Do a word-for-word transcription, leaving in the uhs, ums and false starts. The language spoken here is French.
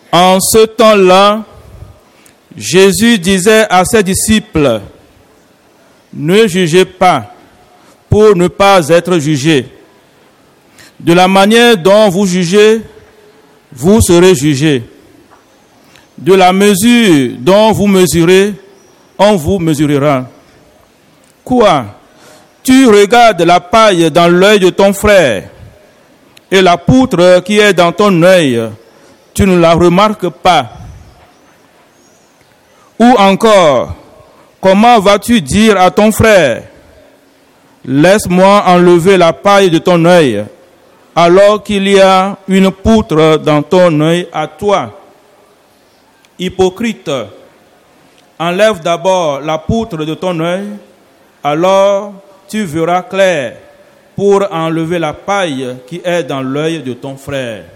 En ce temps-là, Jésus disait à ses disciples, « Ne jugez pas pour ne pas être jugés. De la manière dont vous jugez, vous serez jugés. De la mesure dont vous mesurez, on vous mesurera. Quoi? Tu regardes la paille dans l'œil de ton frère et la poutre qui est dans ton œil, tu ne la remarques pas. Ou encore, comment vas-tu dire à ton frère, laisse-moi enlever la paille de ton œil, alors qu'il y a une poutre dans ton œil à toi? Hypocrite, enlève d'abord la poutre de ton œil, alors tu verras clair pour enlever la paille qui est dans l'œil de ton frère.